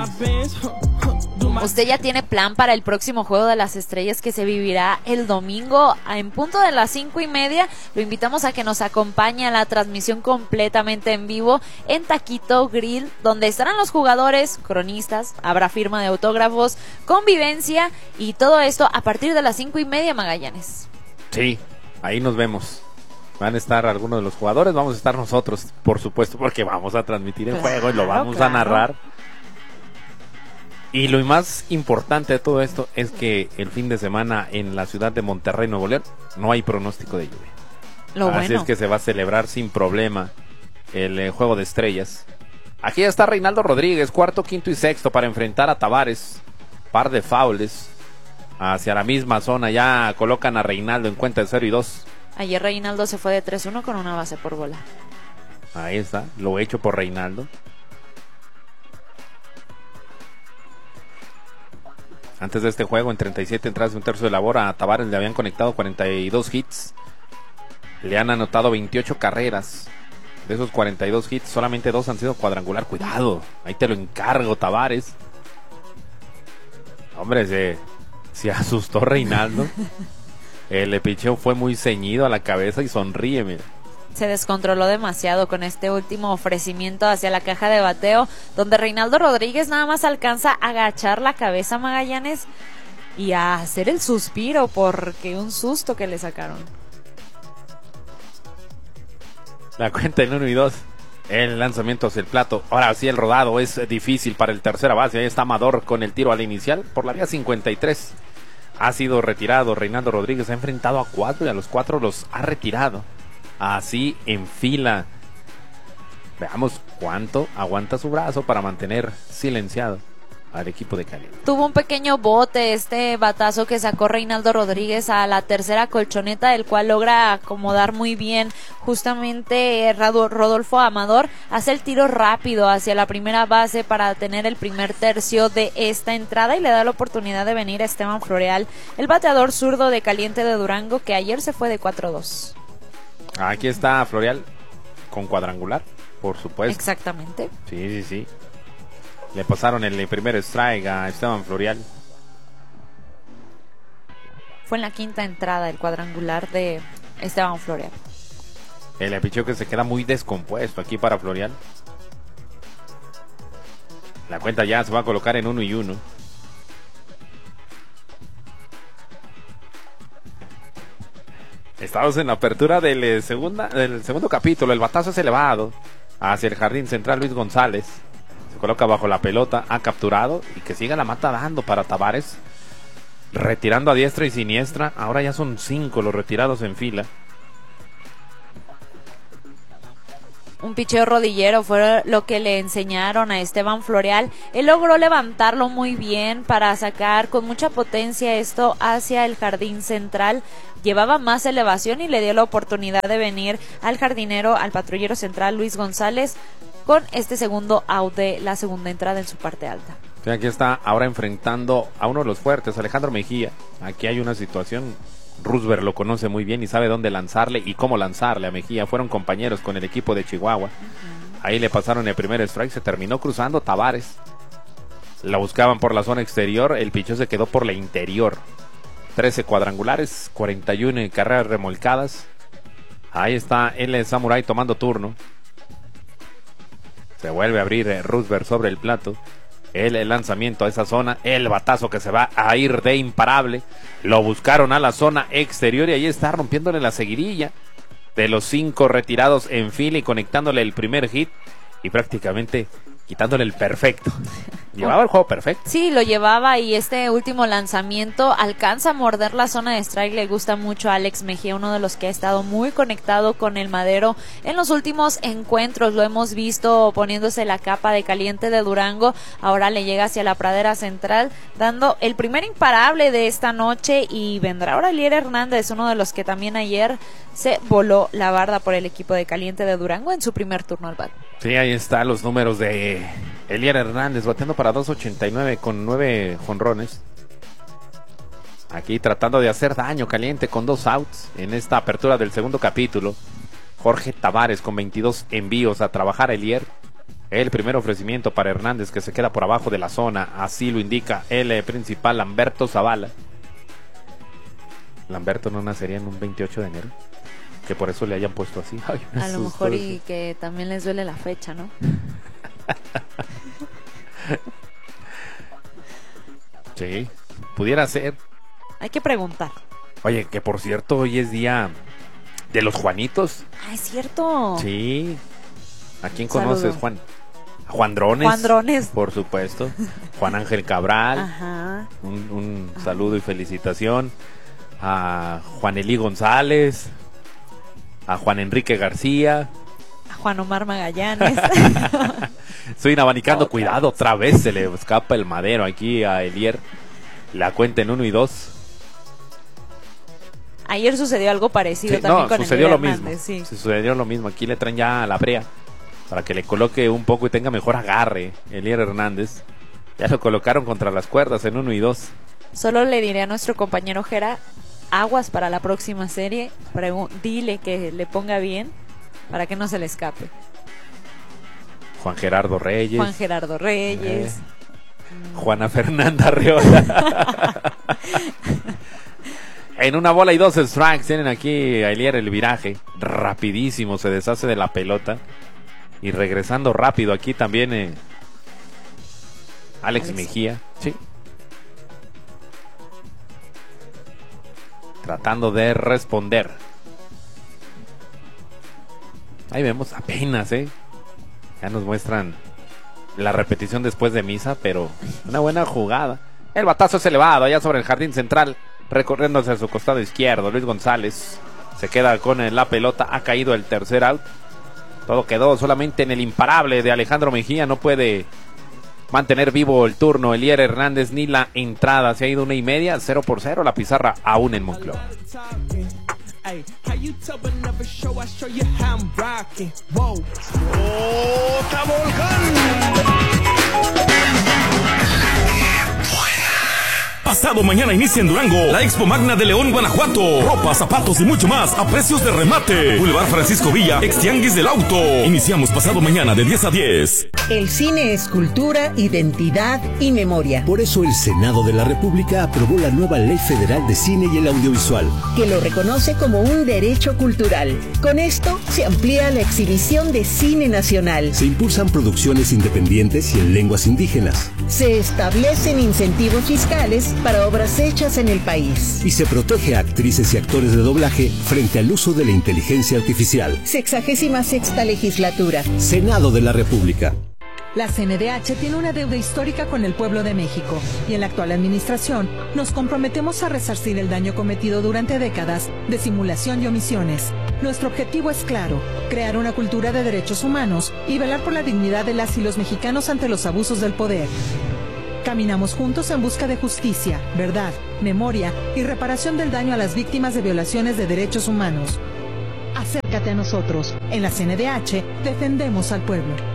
¿Usted ya tiene plan para el próximo Juego de las Estrellas que se vivirá el domingo en punto de las 5:30? Lo invitamos a que nos acompañe a la transmisión completamente en vivo en Taquito Grill, donde estarán los jugadores, cronistas, habrá firma de autógrafos, convivencia y todo esto a partir de las 5:30, Magallanes. Sí, ahí nos vemos. Van a estar algunos de los jugadores, vamos a estar nosotros, por supuesto, porque vamos a transmitir el juego y lo vamos a narrar. Y lo más importante de todo esto es que el fin de semana en la ciudad de Monterrey, Nuevo León, no hay pronóstico de lluvia. Así es que se va a celebrar sin problema el Juego de Estrellas. Aquí ya está Reinaldo Rodríguez, cuarto, quinto y sexto para enfrentar a Tavares. Par de faules hacia la misma zona, ya colocan a Reinaldo en cuenta de 0-2. Ayer Reinaldo se fue de 3-1 con una base por bola. Ahí está, lo hecho por Reinaldo. Antes de este juego, en 37 entradas de un tercio de labor, a Tavares le habían conectado 42 hits. Le han anotado 28 carreras. De esos 42 hits, solamente 2 han sido cuadrangular. Cuidado, ahí te lo encargo, Tavares. Hombre, se asustó Reinaldo. El picheo fue muy ceñido a la cabeza y sonríe, mira. Se descontroló demasiado con este último ofrecimiento hacia la caja de bateo, donde Reinaldo Rodríguez nada más alcanza a agachar la cabeza, Magallanes, y a hacer el suspiro porque un susto que le sacaron. La cuenta en 1-2. El lanzamiento hacia el plato. Ahora sí, el rodado es difícil para el tercera base. Ahí está Amador con el tiro al inicial por la vía 53. Ha sido retirado. Reinaldo Rodríguez ha enfrentado a 4 y a los 4 los ha retirado. Así en fila. Veamos cuánto aguanta su brazo para mantener silenciado al equipo de Cali. Tuvo un pequeño bote este batazo que sacó Reinaldo Rodríguez a la tercera colchoneta, el cual logra acomodar muy bien. Justamente Rodolfo Amador hace el tiro rápido hacia la primera base para tener el primer tercio de esta entrada y le da la oportunidad de venir a Esteban Florial, el bateador zurdo de Caliente de Durango, que ayer se fue de 4-2. Aquí está Florial con cuadrangular, por supuesto. Exactamente. Sí. Le pasaron el primer strike a Esteban Florial. Fue en la quinta entrada el cuadrangular de Esteban Florial. El picheo que se queda muy descompuesto aquí para Florial. La cuenta ya se va a colocar en 1-1. Estamos en la apertura del segundo capítulo. El batazo es elevado hacia el jardín central. Luis González se coloca bajo la pelota, ha capturado y que siga la mata dando para Tavares, retirando a diestra y siniestra. Ahora ya son 5 los retirados en fila. Un picheo rodillero fue lo que le enseñaron a Esteban Florial. Él logró levantarlo muy bien para sacar con mucha potencia esto hacia el jardín central. Llevaba más elevación y le dio la oportunidad de venir al jardinero, al patrullero central Luis González, con este segundo out de la segunda entrada en su parte alta. Sí, aquí está ahora enfrentando a uno de los fuertes, Alejandro Mejía. Aquí hay una situación. Roosevelt lo conoce muy bien y sabe dónde lanzarle y cómo lanzarle a Mejía. Fueron compañeros con el equipo de Chihuahua. Ahí le pasaron el primer strike, se terminó cruzando Tavares. La buscaban por la zona exterior, el picheo se quedó por la interior. 13 cuadrangulares, 41 carreras remolcadas. Ahí está el Samurai tomando turno. Se vuelve a abrir Roosevelt sobre el plato. El lanzamiento a esa zona, el batazo que se va a ir de imparable. Lo buscaron a la zona exterior y ahí está rompiéndole la seguidilla de los 5 retirados en fila y conectándole el primer hit y prácticamente quitándole el perfecto. Llevaba el juego perfecto. Sí, lo llevaba y este último lanzamiento alcanza a morder la zona de strike. Le gusta mucho a Alex Mejía, uno de los que ha estado muy conectado con el Madero en los últimos encuentros. Lo hemos visto poniéndose la capa de Caliente de Durango. Ahora le llega hacia la pradera central, dando el primer imparable de esta noche. Y vendrá ahora Elier Hernández, uno de los que también ayer se voló la barda por el equipo de Caliente de Durango en su primer turno al bat. Sí, ahí están los números de Elier Hernández, bateando para 2.89 con 9 jonrones. Aquí tratando de hacer daño Caliente con 2 outs en esta apertura del segundo capítulo. Jorge Tavares con 22 envíos a trabajar Elier. El primer ofrecimiento para Hernández, que se queda por abajo de la zona, así lo indica el principal Lamberto Zavala. Lamberto no nacería en un 28 de enero, que por eso le hayan puesto así. Ay, a lo mejor y que también les duele la fecha, ¿no? Sí, pudiera ser. Hay que preguntar. Oye, que por cierto, hoy es día de los Juanitos. Ah, es cierto. Sí. ¿A quién Saludo. conoces, Juan? A Juan Drones. Juan Drones. Por supuesto. Juan Ángel Cabral. Ajá. Un saludo y felicitación. A Juan Elí González. A Juan Enrique García. A Juan Omar Magallanes. Estoy abanicando. Cuidado, otra vez se le escapa el madero aquí a Elier. La cuenta en 1 y 2. Ayer sucedió algo parecido Sí, también no, con sucedió Elier lo Hernández, mismo. sí. Sucedió lo mismo. Aquí le traen ya a la brea para que le coloque un poco y tenga mejor agarre Elier Hernández. Ya lo colocaron contra las cuerdas en 1 y 2. Solo le diré a nuestro compañero Jera, aguas para la próxima serie. Dile que le ponga bien para que no se le escape. Juan Gerardo Reyes. Juan Gerardo Reyes. Juana Fernanda Arreola. En 1 bola y 2 strikes tienen aquí a Elier el viraje. Rapidísimo, se deshace de la pelota. Y regresando rápido aquí también Alex Mejía. Sí. Tratando de responder. Ahí vemos apenas, ya nos muestran la repetición después de misa, pero una buena jugada. El batazo es elevado allá sobre el jardín central, recorriendo hacia su costado izquierdo. Luis González se queda con la pelota. Ha caído el tercer out. Todo quedó solamente en el imparable de Alejandro Mejía. No puede mantener vivo el turno Elier Hernández ni la entrada. Se ha ido 1-1, 0-0 la pizarra aún en Monclova. Pasado mañana inicia en Durango la Expo Magna de León, Guanajuato. Ropa, zapatos y mucho más a precios de remate. Boulevard Francisco Villa, ex Tianguis del Auto. Iniciamos pasado mañana de 10 a 10. El cine es cultura, identidad y memoria. Por eso el Senado de la República aprobó la nueva Ley Federal de Cine y el Audiovisual, que lo reconoce como un derecho cultural. Con esto se amplía la exhibición de cine nacional. se impulsan producciones independientes y en lenguas indígenas, Se establecen incentivos fiscales para obras hechas en el país. y se protege a actrices y actores de doblaje frente al uso de la inteligencia artificial. 66ª legislatura. Senado de la República. La CNDH tiene una deuda histórica con el pueblo de México y en la actual administración nos comprometemos a resarcir el daño cometido durante décadas de simulación y omisiones. Nuestro objetivo es claro, crear una cultura de derechos humanos y velar por la dignidad de las y los mexicanos ante los abusos del poder. Caminamos juntos en busca de justicia, verdad, memoria y reparación del daño a las víctimas de violaciones de derechos humanos. Acércate a nosotros. En la CNDH defendemos al pueblo.